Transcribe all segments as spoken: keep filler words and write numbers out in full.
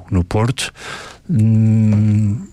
no Porto, hum,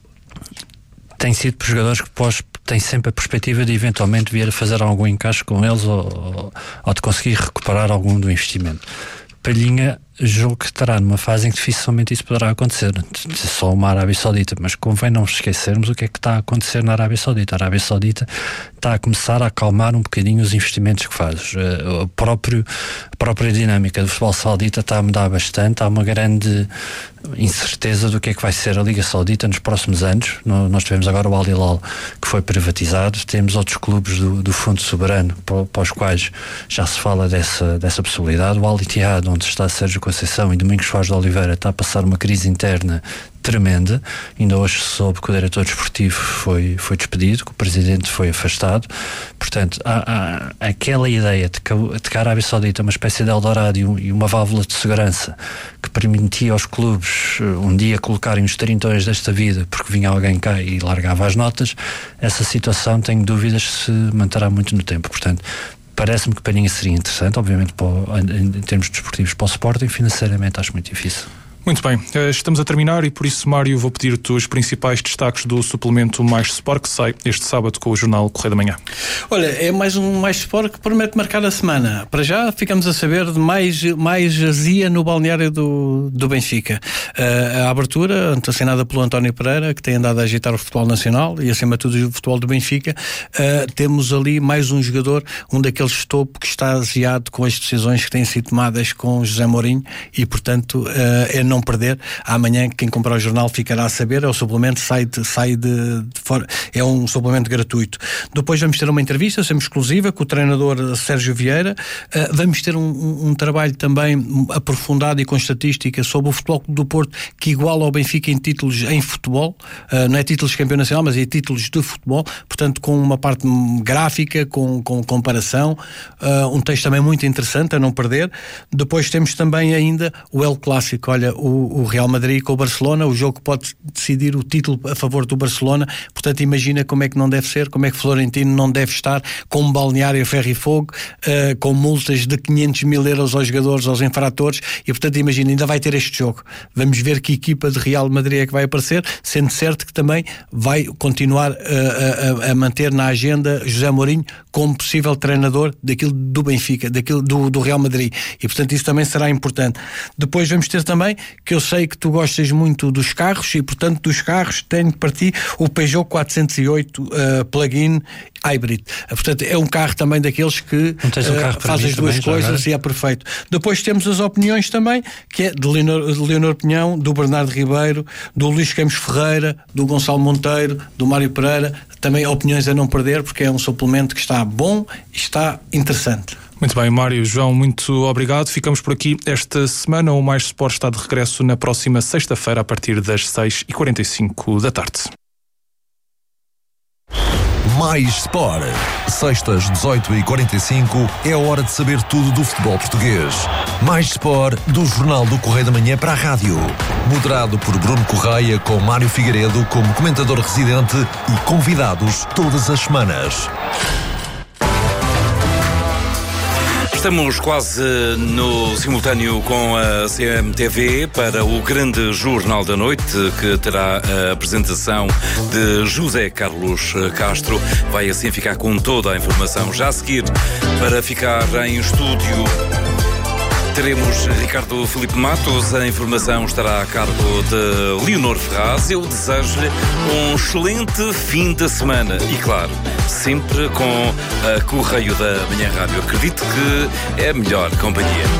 tem sido por jogadores que pós, têm sempre a perspectiva de eventualmente vir a fazer algum encaixe com eles ou, ou, ou de conseguir recuperar algum do investimento. Palhinha, jogo que estará numa fase em que dificilmente isso poderá acontecer. Só uma Arábia Saudita, mas convém não esquecermos o que é que está a acontecer na Arábia Saudita. A Arábia Saudita está a começar a acalmar um bocadinho os investimentos que faz. A, próprio, a própria dinâmica do futebol saudita está a mudar bastante. Há uma grande incerteza do que é que vai ser a Liga Saudita nos próximos anos. Nós tivemos agora o Al Hilal, que foi privatizado. Temos outros clubes do, do Fundo Soberano para, para os quais já se fala dessa, dessa possibilidade. O Al Ittihad, onde está Sérgio Conceição, e Domingos Soares de Oliveira, está a passar uma crise interna tremenda. Ainda hoje se soube que o diretor desportivo foi, foi despedido, que o presidente foi afastado. Portanto, há, há aquela ideia de que, de que a Arábia Saudita é uma espécie de Eldorado e uma válvula de segurança que permitia aos clubes um dia colocarem os trintões desta vida porque vinha alguém cá e largava as notas. Essa situação, tenho dúvidas se manterá muito no tempo. Portanto, parece-me que Palhinha seria interessante, obviamente para o, em termos desportivos para o Sporting, financeiramente acho muito difícil. Muito bem, estamos a terminar e por isso, Mário, vou pedir-te os principais destaques do suplemento Mais Sport, que sai este sábado com o jornal Correio da Manhã. Olha, é mais um Mais Sport que promete marcar a semana. Para já ficamos a saber de mais, mais azia no balneário do, do Benfica. Uh, a abertura, assinada pelo António Pereira, que tem andado a agitar o futebol nacional e acima de tudo o futebol do Benfica. Uh, temos ali mais um jogador, um daqueles topo que está aziado com as decisões que têm sido tomadas com José Mourinho e, portanto, uh, é não perder. Amanhã quem comprar o jornal ficará a saber. É o suplemento, sai de, sai de, de fora, é um suplemento gratuito. Depois vamos ter uma entrevista sempre exclusiva com o treinador Sérgio Vieira. Uh, vamos ter um, um, um trabalho também aprofundado e com estatística sobre o Futebol Clube do Porto, que iguala ao Benfica em títulos em futebol, uh, não é títulos de campeão nacional, mas é títulos de futebol, portanto com uma parte gráfica, com, com comparação, uh, um texto também muito interessante a não perder. Depois temos também ainda o El Clássico, olha, O, o Real Madrid com o Barcelona, o jogo que pode decidir o título a favor do Barcelona. Portanto, imagina como é que não deve ser, como é que Florentino não deve estar com um balneário a ferro e fogo, uh, com multas de quinhentos mil euros aos jogadores, aos infratores, e portanto imagina, ainda vai ter este jogo. Vamos ver que equipa de Real Madrid é que vai aparecer, sendo certo que também vai continuar uh, a, a manter na agenda José Mourinho como possível treinador daquilo do Benfica, daquilo do, do Real Madrid, e portanto isso também será importante. Depois vamos ter também, que eu sei que tu gostas muito dos carros e portanto dos carros tenho para ti o Peugeot quatrocentos e oito uh, plug-in hybrid. Uh, portanto é um carro também daqueles que uh, faz as duas coisas e é perfeito. Depois temos as opiniões também, que é de Leonor, de Leonor Pinhão, do Bernardo Ribeiro, do Luís Campos Ferreira, do Gonçalo Monteiro, do Mário Pereira. Também opiniões a não perder, porque é um suplemento que está bom e está interessante. Muito bem, Mário, João, muito obrigado. Ficamos por aqui esta semana. O Mais Sport está de regresso na próxima sexta-feira a partir das seis e quarenta e cinco da tarde. Mais Sport. Sextas, dezoito e quarenta e cinco, é a hora de saber tudo do futebol português. Mais Sport, do Jornal do Correio da Manhã para a rádio. Moderado por Bruno Correia, com Mário Figueiredo como comentador residente e convidados todas as semanas. Estamos quase no simultâneo com a C M T V para o grande Jornal da Noite, que terá a apresentação de José Carlos Castro. Vai assim ficar com toda a informação. Já a seguir, para ficar em estúdio, teremos Ricardo Filipe Matos. A informação estará a cargo de Leonor Ferraz. Eu desejo-lhe um excelente fim de semana e, claro, sempre com a Correio da Manhã Rádio. Acredito que é a melhor companhia.